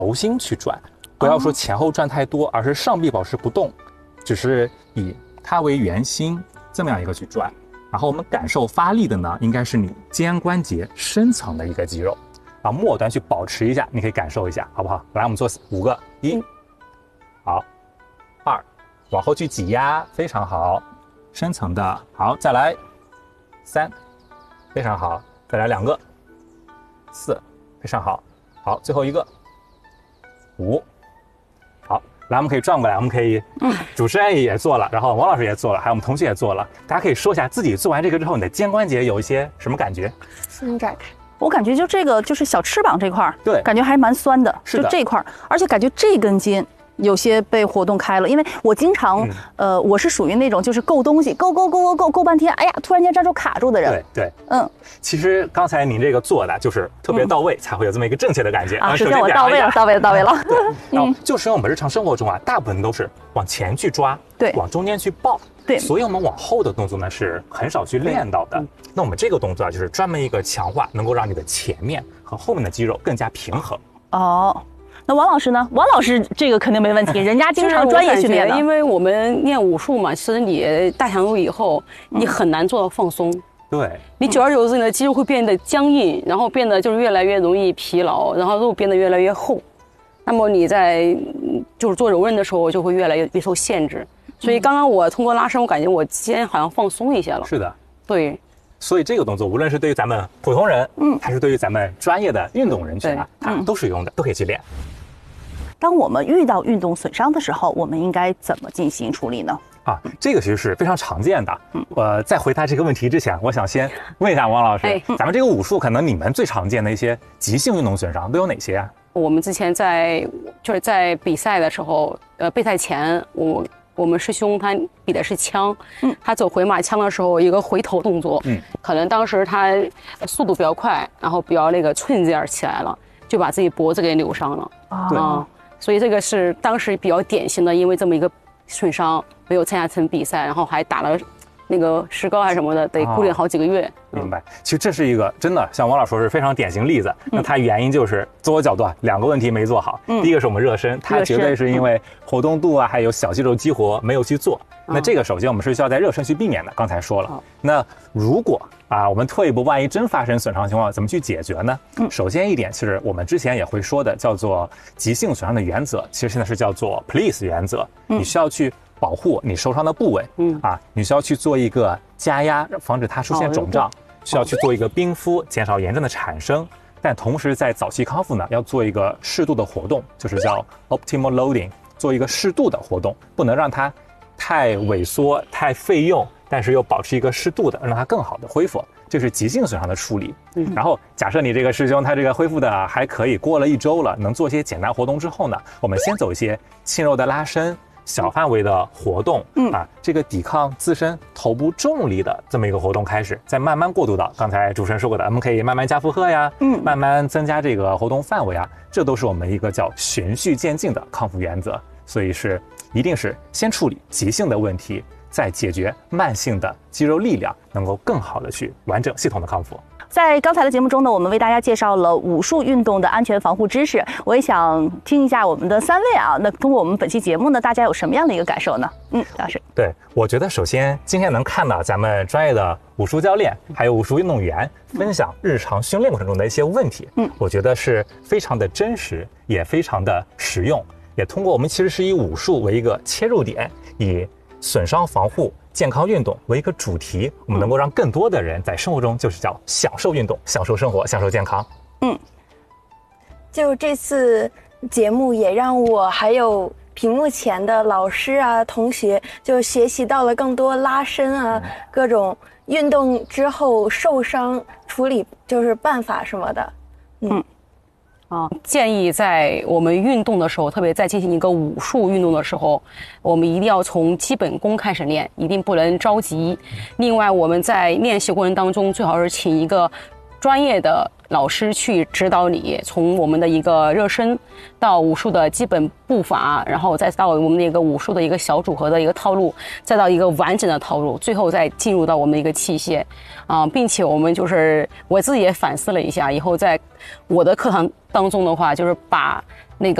轴心去转，不要说前后转太多，而是上臂保持不动，只是以它为圆心这么样一个去转。然后我们感受发力的呢，应该是你肩关节深层的一个肌肉，把末端去保持一下，你可以感受一下，好不好？来，我们做5个，1，好，2，往后去挤压，非常好，深层的，好，再来3，非常好，再来2个，4，非常好，好，最后一个5，好，来，我们可以转过来，我们可以，主持人也做了，然后王老师也做了，还有我们同学也做了，大家可以说一下自己做完这个之后，你的肩关节有一些什么感觉？ 伸展开。 我感觉就这个就是小翅膀这块儿， 对， 感觉还蛮酸的， 是的就这块儿，而且感觉这根筋有些被活动开了，因为我经常，我是属于那种就是够东西，够半天，哎呀，突然间这就卡住的人。 对，其实刚才您这个做的就是特别到位，才会有这么一个正确的感觉啊。首先我到位了。 对，然后就是我们日常生活中啊，大部分都是往前去抓， 对， 往中间去抱， 对， 所以我们往后的动作呢是很少去练到的。那我们这个动作啊，就是专门一个强化，能够让你的前面和后面的肌肉更加平衡。 哦。那王老师呢？王老师这个肯定没问题，人家经常专业训练的。 因为我们练武术嘛，其实你大强度以后，你很难做到放松。 对， 你久而久之，你的肌肉会变得僵硬，然后变得就是越来越容易疲劳，然后肉变得越来越厚。那么你在就是做柔韧的时候，就会越来越受限制。所以刚刚我通过拉伸，我感觉我肩好像放松一些了。 是的， 对。 所以这个动作，无论是对于咱们普通人，还是对于咱们专业的运动人群啊，它都是有用的，都可以去练。 当我们遇到运动损伤的时候，我们应该怎么进行处理呢？ 这个其实是非常常见的。在回答这个问题之前，我想先问一下王老师，咱们这个武术可能你们最常见的一些急性运动损伤都有哪些啊？ 我们之前在比赛的时候，备赛前我们师兄他比的是枪，他走回马枪的时候一个回头动作，可能当时他速度比较快，然后比较那个寸劲儿起来了，就把自己脖子给扭伤了。所以这个是当时比较典型的，因为这么一个损伤没有参加成比赛，然后还打了那个石膏还是什么的，得固定好几个月。 明白。其实这是一个真的像王老师说是非常典型例子。那它原因就是自我角度2个问题没做好。第一个是我们热身，它绝对是因为活动度啊，还有小肌肉激活没有去做。那这个首先我们是需要在热身去避免的，刚才说了。那如果我们退一步，万一真发生损伤情况，怎么去解决呢？首先一点，其实我们之前也会说的，叫做急性损伤的原则，其实现在是叫做 PLEASE 原则。你需要去保护你受伤的部位，你需要去做一个加压，防止它出现肿胀，需要去做一个冰敷，减少炎症的产生。但同时在早期康复呢，要做一个适度的活动，就是叫 optimal loading， 做一个适度的活动，不能让它太萎缩、太费用，但是又保持一个适度的，让它更好的恢复。这是急性损伤的处理。然后假设你这个师兄他这个恢复的还可以，过了1周了，能做一些简单活动之后呢，我们先走一些轻柔的拉伸，小范围的活动，这个抵抗自身头部重力的这么一个活动开始，再慢慢过渡到刚才主持人说过的，我们可以慢慢加负荷呀，慢慢增加这个活动范围啊，这都是我们一个叫循序渐进的康复原则。所以是一定是先处理急性的问题，再解决慢性的肌肉力量，能够更好的去完整系统的康复。 在刚才的节目中呢，我们为大家介绍了武术运动的安全防护知识。我也想听一下我们的3位啊，那通过我们本期节目呢，大家有什么样的一个感受呢？老师。 对，我觉得首先今天能看到咱们专业的武术教练还有武术运动员分享日常训练过程中的一些问题，我觉得是非常的真实，也非常的实用。也通过我们其实是以武术为一个切入点，以损伤防护、健康运动为一个主题，我们能够让更多的人在生活中就是叫享受运动、享受生活、享受健康。 就这次节目也让我还有屏幕前的老师啊、同学就学习到了更多拉伸啊、各种运动之后受伤处理就是办法什么的。 建议在我们运动的时候，特别在进行一个武术运动的时候，我们一定要从基本功开始练，一定不能着急。另外，我们在练习过程当中，最好是请一个专业的老师去指导你，从我们的一个热身到武术的基本步伐，然后再到我们的一个武术的一个小组合的一个套路，再到一个完整的套路，最后再进入到我们的一个器械并且我们就是我自己也反思了一下，以后在我的课堂当中的话，就是把